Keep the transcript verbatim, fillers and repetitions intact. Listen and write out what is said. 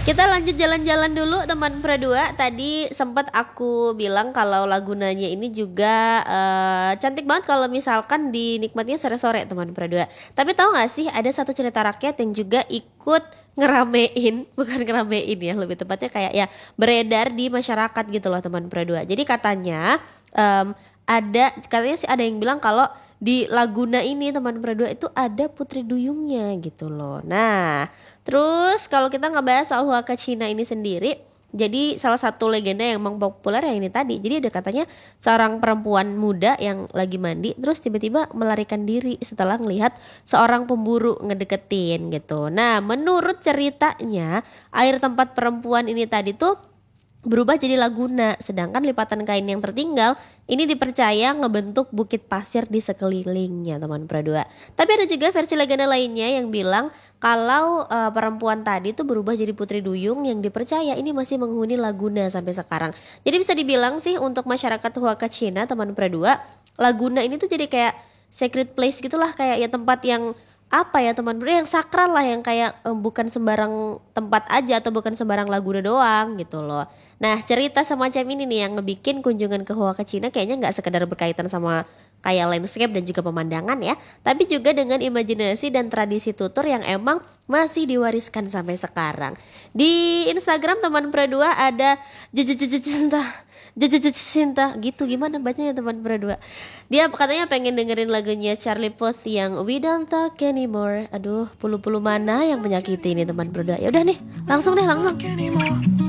Kita lanjut jalan-jalan dulu teman Pradua. Tadi sempat aku bilang kalau Lagunanya ini juga uh, cantik banget kalau misalkan dinikmatinya sore-sore teman Pradua. Tapi tahu nggak sih ada satu cerita rakyat yang juga ikut ngeramein, bukan ngeramein ya, lebih tepatnya kayak ya beredar di masyarakat gitu loh teman Pradua. Jadi katanya um, ada katanya sih ada yang bilang kalau di Laguna ini teman Pradua itu ada putri duyungnya gitu loh. Nah, terus kalau kita ngebahas soal Huaca Cina ini sendiri, jadi salah satu legenda yang emang populer ya ini tadi. Jadi ada katanya seorang perempuan muda yang lagi mandi terus tiba-tiba melarikan diri setelah melihat seorang pemburu ngedeketin gitu. Nah, menurut ceritanya air tempat perempuan ini tadi tuh berubah jadi laguna, sedangkan lipatan kain yang tertinggal ini dipercaya ngebentuk bukit pasir di sekelilingnya teman Pradua. Tapi ada juga versi legenda lainnya yang bilang kalau uh, perempuan tadi tuh berubah jadi putri duyung yang dipercaya ini masih menghuni Laguna sampai sekarang. Jadi bisa dibilang sih untuk masyarakat Huaca Cina teman Pradua, Laguna ini tuh jadi kayak sacred place gitulah, kayak ya tempat yang apa ya teman Pradua yang sakral lah, yang kayak um, bukan sembarang tempat aja atau bukan sembarang Laguna doang gitu loh. Nah, cerita semacam ini nih yang ngebikin kunjungan ke Huaca Cina kayaknya nggak sekedar berkaitan sama kayak landscape dan juga pemandangan ya, tapi juga dengan imajinasi dan tradisi tutur yang emang masih diwariskan sampai sekarang. Di Instagram teman Pradua ada cinta cinta gitu, gimana bacanya teman Pradua? Dia katanya pengen dengerin lagunya Charlie Puth yang We Don't Talk Anymore. Aduh, pulu-pulu mana yang menyakiti ini teman Pradua. Ya udah nih, langsung deh langsung.